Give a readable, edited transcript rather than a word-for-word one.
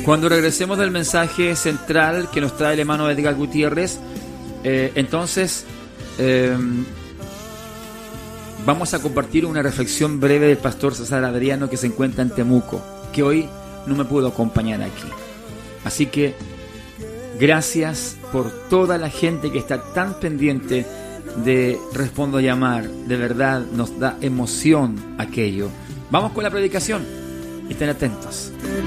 Cuando regresemos del mensaje central que nos trae el hermano Edgar Gutiérrez, entonces vamos a compartir una reflexión breve del pastor César Adriano, que se encuentra en Temuco, que hoy no me pudo acompañar aquí. Así que gracias por toda la gente que está tan pendiente de Respondo a Llamar. De verdad nos da emoción aquello. Vamos con la predicación. Estén atentos.